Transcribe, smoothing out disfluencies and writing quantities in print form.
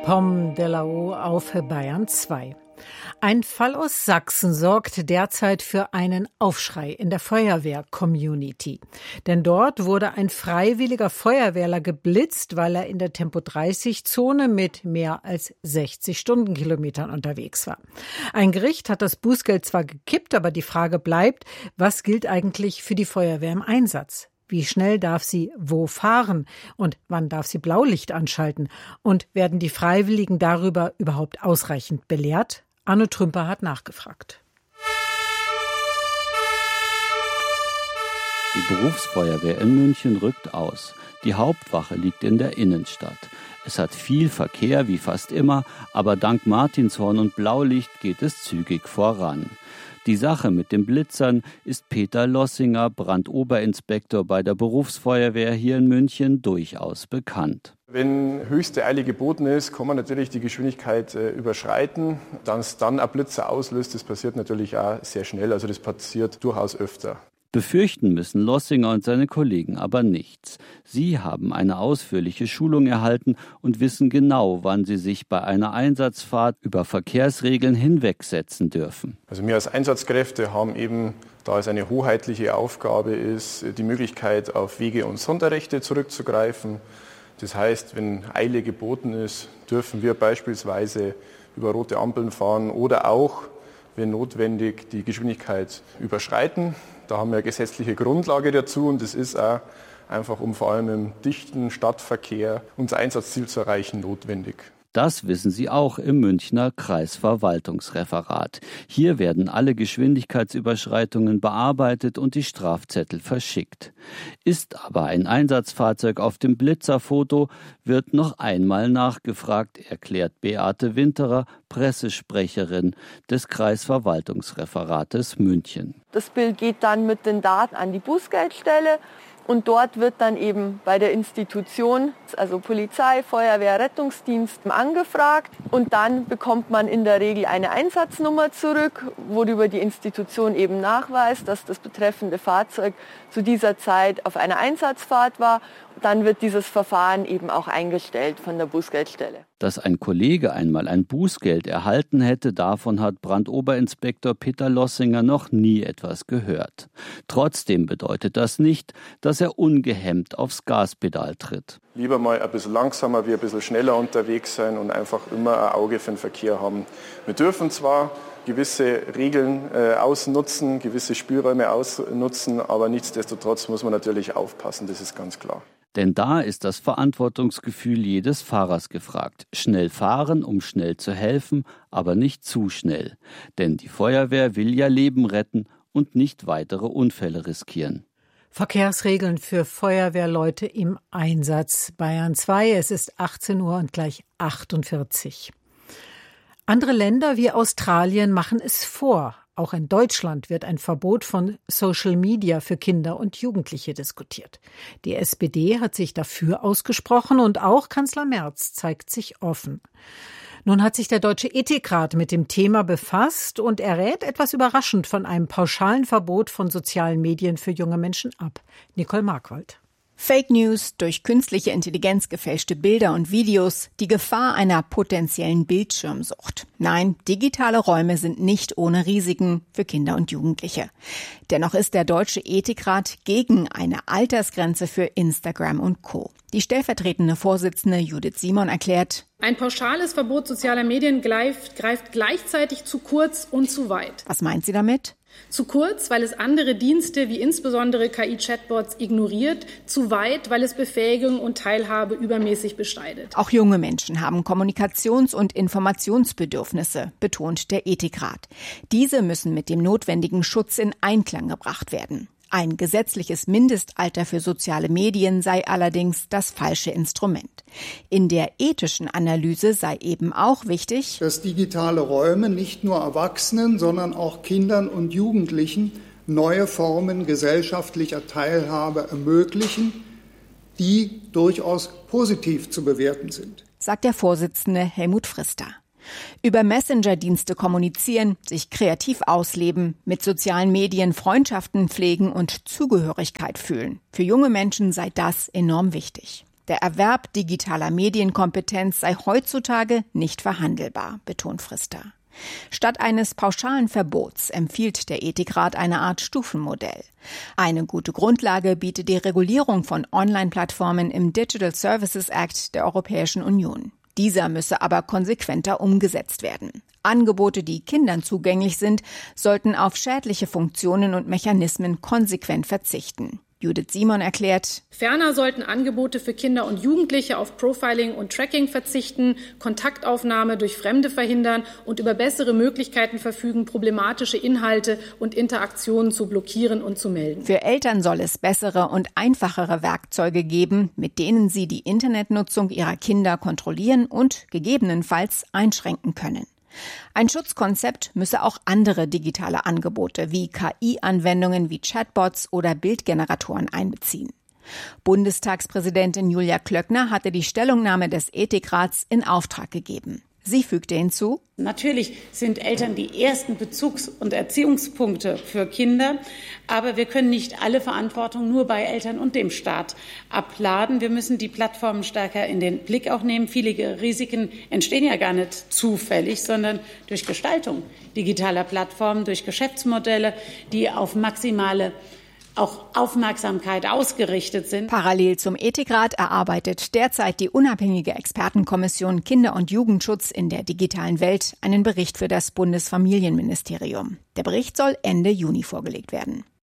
Pomme de la Haut auf Bayern 2. Ein Fall aus Sachsen sorgt derzeit für einen Aufschrei in der Feuerwehr-Community. Denn dort wurde ein freiwilliger Feuerwehrler geblitzt, weil er in der Tempo-30-Zone mit mehr als 60 Stundenkilometern unterwegs war. Ein Gericht hat das Bußgeld zwar gekippt, aber die Frage bleibt, was gilt eigentlich für die Feuerwehr im Einsatz? Wie schnell darf sie wo fahren? Und wann darf sie Blaulicht anschalten? Und werden die Freiwilligen darüber überhaupt ausreichend belehrt? Arno Trümper hat nachgefragt. Die Berufsfeuerwehr in München rückt aus. Die Hauptwache liegt in der Innenstadt. Es hat viel Verkehr, wie fast immer, aber dank Martinshorn und Blaulicht geht es zügig voran. Die Sache mit den Blitzern ist Peter Lossinger, Brandoberinspektor bei der Berufsfeuerwehr hier in München, durchaus bekannt. Wenn höchste Eile geboten ist, kann man natürlich die Geschwindigkeit überschreiten. Dass dann ein Blitzer auslöst, das passiert natürlich auch sehr schnell. Also das passiert durchaus öfter. Befürchten müssen Lossinger und seine Kollegen aber nichts. Sie haben eine ausführliche Schulung erhalten und wissen genau, wann sie sich bei einer Einsatzfahrt über Verkehrsregeln hinwegsetzen dürfen. Also wir als Einsatzkräfte haben eben, da es eine hoheitliche Aufgabe ist, die Möglichkeit, auf Wege- und Sonderrechte zurückzugreifen. Das heißt, wenn Eile geboten ist, dürfen wir beispielsweise über rote Ampeln fahren oder auch, wenn notwendig, die Geschwindigkeit überschreiten. Da haben wir eine gesetzliche Grundlage dazu und das ist auch einfach, um vor allem im dichten Stadtverkehr unser Einsatzziel zu erreichen, notwendig. Das wissen Sie auch im Münchner Kreisverwaltungsreferat. Hier werden alle Geschwindigkeitsüberschreitungen bearbeitet und die Strafzettel verschickt. Ist aber ein Einsatzfahrzeug auf dem Blitzerfoto, wird noch einmal nachgefragt, erklärt Beate Winterer, Pressesprecherin des Kreisverwaltungsreferates München. Das Bild geht dann mit den Daten an die Bußgeldstelle. Und dort wird dann eben bei der Institution, also Polizei, Feuerwehr, Rettungsdienst, angefragt. Und dann bekommt man in der Regel eine Einsatznummer zurück, worüber die Institution eben nachweist, dass das betreffende Fahrzeug zu dieser Zeit auf einer Einsatzfahrt war. Dann wird dieses Verfahren eben auch eingestellt von der Bußgeldstelle. Dass ein Kollege einmal ein Bußgeld erhalten hätte, davon hat Brandoberinspektor Peter Lossinger noch nie etwas gehört. Trotzdem bedeutet das nicht, dass er ungehemmt aufs Gaspedal tritt. Lieber mal ein bisschen langsamer, wie ein bisschen schneller unterwegs sein und einfach immer ein Auge für den Verkehr haben. Wir dürfen zwar gewisse Regeln ausnutzen, gewisse Spielräume ausnutzen, aber nichtsdestotrotz muss man natürlich aufpassen, das ist ganz klar. Denn da ist das Verantwortungsgefühl jedes Fahrers gefragt. Schnell fahren, um schnell zu helfen, aber nicht zu schnell. Denn die Feuerwehr will ja Leben retten und nicht weitere Unfälle riskieren. Verkehrsregeln für Feuerwehrleute im Einsatz. Bayern 2, es ist 18 Uhr und gleich 48. Andere Länder wie Australien machen es vor. Auch in Deutschland wird ein Verbot von Social Media für Kinder und Jugendliche diskutiert. Die SPD hat sich dafür ausgesprochen und auch Kanzler Merz zeigt sich offen. Nun hat sich der Deutsche Ethikrat mit dem Thema befasst und er rät etwas überraschend von einem pauschalen Verbot von sozialen Medien für junge Menschen ab. Nicole Markwald. Fake News, durch künstliche Intelligenz gefälschte Bilder und Videos, die Gefahr einer potenziellen Bildschirmsucht. Nein, digitale Räume sind nicht ohne Risiken für Kinder und Jugendliche. Dennoch ist der Deutsche Ethikrat gegen eine Altersgrenze für Instagram und Co. Die stellvertretende Vorsitzende Judith Simon erklärt: Ein pauschales Verbot sozialer Medien greift gleichzeitig zu kurz und zu weit. Was meint sie damit? Zu kurz, weil es andere Dienste wie insbesondere KI-Chatbots ignoriert. Zu weit, weil es Befähigung und Teilhabe übermäßig beschneidet. Auch junge Menschen haben Kommunikations- und Informationsbedürfnisse, betont der Ethikrat. Diese müssen mit dem notwendigen Schutz in Einklang gebracht werden. Ein gesetzliches Mindestalter für soziale Medien sei allerdings das falsche Instrument. In der ethischen Analyse sei eben auch wichtig, dass digitale Räume nicht nur Erwachsenen, sondern auch Kindern und Jugendlichen neue Formen gesellschaftlicher Teilhabe ermöglichen, die durchaus positiv zu bewerten sind, sagt der Vorsitzende Helmut Frister. Über Messenger-Dienste kommunizieren, sich kreativ ausleben, mit sozialen Medien Freundschaften pflegen und Zugehörigkeit fühlen. Für junge Menschen sei das enorm wichtig. Der Erwerb digitaler Medienkompetenz sei heutzutage nicht verhandelbar, betont Frister. Statt eines pauschalen Verbots empfiehlt der Ethikrat eine Art Stufenmodell. Eine gute Grundlage bietet die Regulierung von Online-Plattformen im Digital Services Act der Europäischen Union. Dieser müsse aber konsequenter umgesetzt werden. Angebote, die Kindern zugänglich sind, sollten auf schädliche Funktionen und Mechanismen konsequent verzichten. Judith Simon erklärt: Ferner sollten Angebote für Kinder und Jugendliche auf Profiling und Tracking verzichten, Kontaktaufnahme durch Fremde verhindern und über bessere Möglichkeiten verfügen, problematische Inhalte und Interaktionen zu blockieren und zu melden. Für Eltern soll es bessere und einfachere Werkzeuge geben, mit denen sie die Internetnutzung ihrer Kinder kontrollieren und gegebenenfalls einschränken können. Ein Schutzkonzept müsse auch andere digitale Angebote wie KI-Anwendungen wie Chatbots oder Bildgeneratoren einbeziehen. Bundestagspräsidentin Julia Klöckner hatte die Stellungnahme des Ethikrats in Auftrag gegeben. Sie fügte hinzu: Natürlich sind Eltern die ersten Bezugs- und Erziehungspunkte für Kinder, aber wir können nicht alle Verantwortung nur bei Eltern und dem Staat abladen. Wir müssen die Plattformen stärker in den Blick auch nehmen. Viele Risiken entstehen ja gar nicht zufällig, sondern durch Gestaltung digitaler Plattformen, durch Geschäftsmodelle, die auf maximale auch Aufmerksamkeit ausgerichtet sind. Parallel zum Ethikrat erarbeitet derzeit die unabhängige Expertenkommission Kinder- und Jugendschutz in der digitalen Welt einen Bericht für das Bundesfamilienministerium. Der Bericht soll Ende Juni vorgelegt werden.